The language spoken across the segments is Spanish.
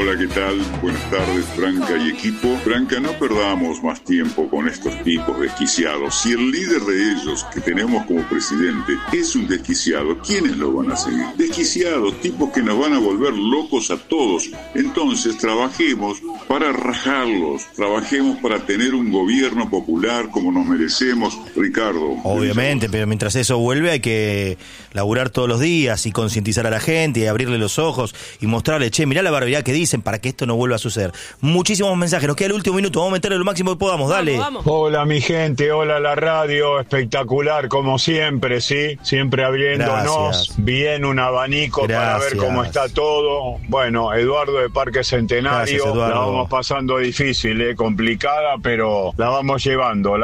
Hola, ¿qué tal? Buenas tardes, Branca y equipo. Branca, no perdamos más tiempo con estos tipos desquiciados. Si el líder de ellos, que tenemos como presidente, es un desquiciado, ¿quiénes lo van a seguir? Desquiciados, tipos que nos van a volver locos a todos. Entonces, trabajemos para rajarlos, trabajemos para tener un gobierno popular como nos merecemos, Ricardo. Obviamente, pero mientras eso vuelve hay que laburar todos los días y concientizar a la gente y abrirle los ojos y mostrarle, che, mirá la barbaridad que dicen para que esto no vuelva a suceder. Muchísimos mensajes, nos queda el último minuto, vamos a meterle lo máximo que podamos, dale. Vamos. Hola mi gente, hola la radio, espectacular como siempre, ¿sí? Siempre abriéndonos bien un abanico para ver cómo está todo. Bueno, Eduardo de Parque Centenario, Gracias, la vamos pasando difícil, complicada, pero la vamos llevando.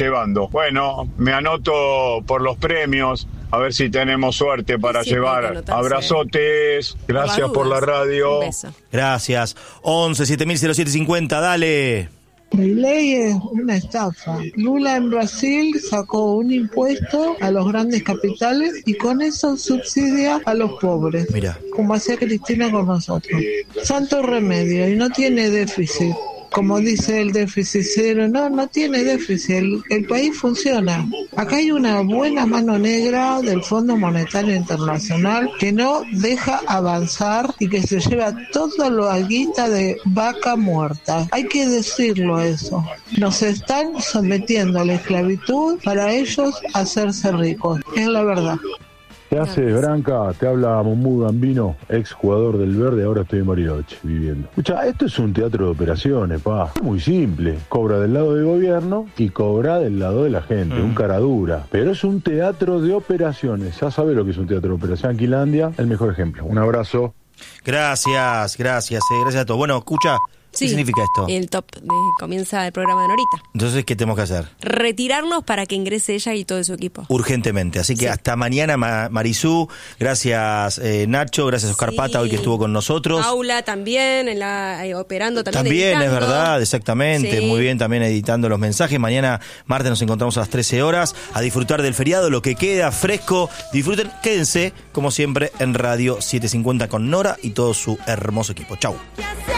Bueno, me anoto por los premios. A ver si tenemos suerte para llevar abrazotes. Gracias por la radio. Un beso. Gracias. 11-7000-0750, dale. Milei es una estafa. Lula en Brasil sacó un impuesto a los grandes capitales y con eso subsidia a los pobres. Mira. Como hacía Cristina con nosotros. Santo remedio y no tiene déficit. Como dice el déficit cero, no tiene déficit, el país funciona. Acá hay una buena mano negra del Fondo Monetario Internacional que no deja avanzar y que se lleva todo lo guita de vaca muerta. Hay que decirlo eso. Nos están sometiendo a la esclavitud para ellos hacerse ricos, es la verdad. ¿Qué haces, Branca? Te habla Momú Gambino, ex jugador del Verde, ahora estoy en Bariloche viviendo. Escucha, esto es un teatro de operaciones, pa. Es muy simple. Cobra del lado del gobierno y cobra del lado de la gente, un cara dura. Pero es un teatro de operaciones. Ya sabés lo que es un teatro de operaciones. Quilandia, el mejor ejemplo. Un abrazo. Gracias a todos. Bueno, escucha, ¿qué significa esto? El top comienza el programa de Norita. Entonces, ¿qué tenemos que hacer? Retirarnos para que ingrese ella y todo su equipo. Urgentemente. Así que hasta mañana, Marisú. Gracias, Nacho. Gracias, Oscar Pata, hoy que estuvo con nosotros. Paula también, operando, también editando. es verdad, exactamente. Sí. Muy bien, también editando los mensajes. Mañana, martes, nos encontramos a las 13 horas a disfrutar del feriado, lo que queda fresco. Disfruten, quédense, como siempre, en Radio 750 con Nora y todo su hermoso equipo. Chau.